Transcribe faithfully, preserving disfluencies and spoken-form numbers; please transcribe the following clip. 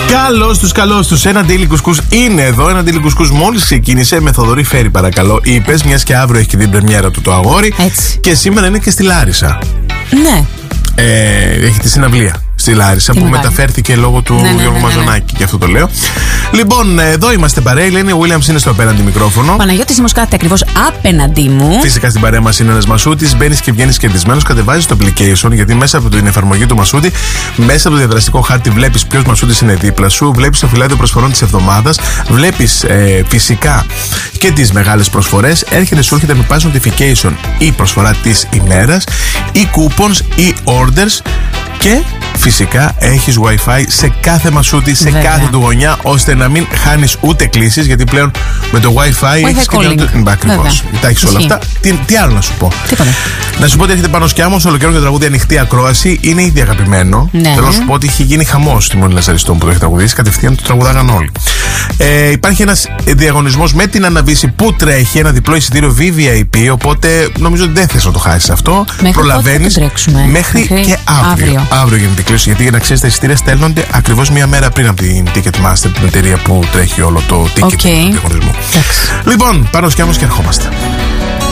Καλώς τους, καλώς τους. Ένα Daily Κουσκούς είναι εδώ. Ένα Daily Κουσκούς μόλις ξεκίνησε. Με Θοδωρή Φέρη, παρακαλώ. Είπες, μιας και αύριο έχει και την πρεμιέρα του το αγόρι. Έτσι. Και σήμερα είναι και στη Λάρισα. Ναι. Ε, έχει τη συναυλία στη Λάρισα που μεγάλη. μεταφέρθηκε λόγω του ναι, ναι, Γιώργου ναι, ναι, ναι. Μαζονάκη, και αυτό το λέω. Λοιπόν, εδώ είμαστε παρέα. Η Ελένη Williams είναι στο απέναντι μικρόφωνο. Παναγιώτης Δημοσκάτη ακριβώς απέναντί μου. Φυσικά στην παρέα μας είναι ένας Μασούτης. Μπαίνεις και βγαίνεις κερδισμένος. Κατεβάζεις το application, γιατί μέσα από την εφαρμογή του Μασούτη, μέσα από το διαδραστικό χάρτη, βλέπεις ποιος Μασούτης είναι δίπλα σου. Βλέπεις το φυλάδιο προσφορών της εβδομάδας. Βλέπεις ε, φυσικά και τις μεγάλες προσφορές. Έρχεται, σου έρχεται με pass notification η προσφορά της ημέρας, ή coupons ή orders. Και φυσικά έχεις Wi-Fi σε κάθε Μασούτη, σε Βέβαια. κάθε του γωνιά, ώστε να μην χάνεις ούτε κλήσεις, γιατί πλέον με το Wi-Fi έχεις και calling. ακριβώς. Τα έχεις όλα Ισχύει. αυτά. Τι, τι άλλο να σου πω. Τίποτα. Να σου πω ότι έρχεται πάνω σκιάμος, ολοκαίρινο τραγούδι Ανοιχτή Ακρόαση. Είναι ήδη αγαπημένο. Ναι. Θέλω να σου πω ότι έχει γίνει χαμός στη Μόνη Λαζαριστών που το έχει τραγουδίσει. Κατευθείαν το τραγουδάγαν όλοι. Ε, υπάρχει ένας διαγωνισμός με την Αναβίση που τρέχει, ένα διπλό εισιτήριο βι βι άι πι. Οπότε νομίζω ότι δεν θες να το χάσεις αυτό. Προλαβαίνεις μέχρι και αύριο. Αύριο, αύριο γίνεται η κλήρωση. Γιατί για να ξέρεις, τα εισιτήρια στέλνονται ακριβώς μία μέρα πριν από την Ticketmaster, την εταιρεία που τρέχει όλο το ticket Okay. του διαγωνισμού. Εντάξει. Λοιπόν, πάνω σκιάμος και ερχόμαστε.